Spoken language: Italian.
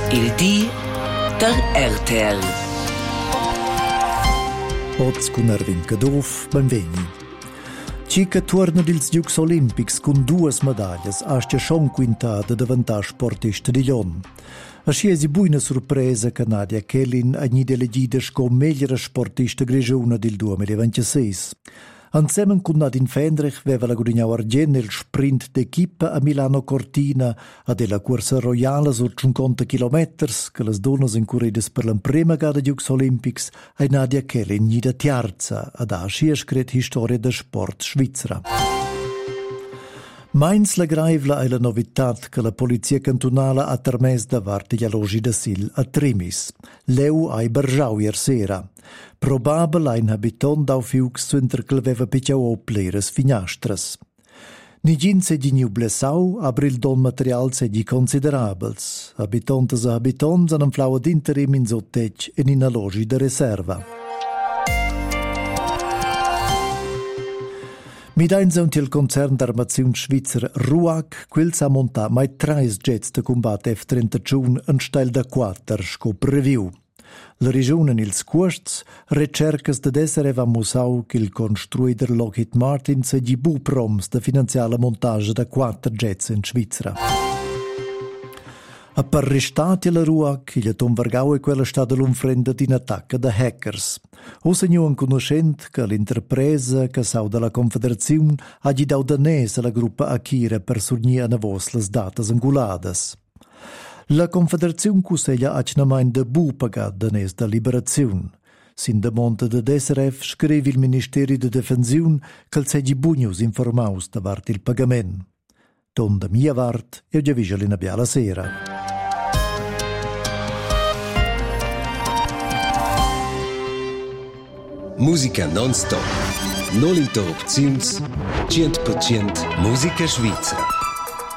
Il di der RTL. Oz con Erwin Kadov, benveni. Cica torna dils Giugs Olimpics con 2 medaglias, astia schon quintada davantar sportista di Lyon. Asci è buona sorpresa che Nadia Kellin ha elegida come migliore sportista grigiona del 2026. Insieme con Nadine Fendrich aveva la guadagnata argent nel sprint d'equipa a Milano Cortina e della corsa royale su 50 km che le donne in corridas per la prima gara degli Giugs Olimpics e Nadia Kellin da terza ed ha asci scritto storia del sport svizzera. Mainz la graivla è la novità che la polizia cantonale ha permesso davanti agli alloggi d'asil a Trimis. Leu ha bergiau ier sera. Probabile ein habitant dau fiux zuenter che aveva picciau opleres finastras. Nigin se di niu blessau, aber il don material se di considerabels. Habitantes e habitants han flau ad interim in sottec e in alloggi de reserva. Mi dainza il concern d'armaziun svizzer RUAG, quel sa monta mai 3 jets de combat F-31 in stel da 4 sco preview. La regione ils cuosts recercas de essere va musau che il construider Lockheed Martin se di bu proms de finanziare la montage da 4 jets in Svizzera. A per restati la RUAG, il Tom Vargau è quella stata l'unfrenda di un attacco da hackers. O segno un conoscente che l'interpresa che sau della Confederazione ha gli dau danese la gruppa Akira per surni a navos le date anguladas. La Confederazione cuseglia a cnamain de bu pagat danese da liberazione. Sin de monte de DSRF scrive il Ministero de Defensione che seggi bugnos informaus davart il pagament. Ton da mia vart e già vigili na biala sera. Musica non-stop. Non interrupzions. 100% musica svizra.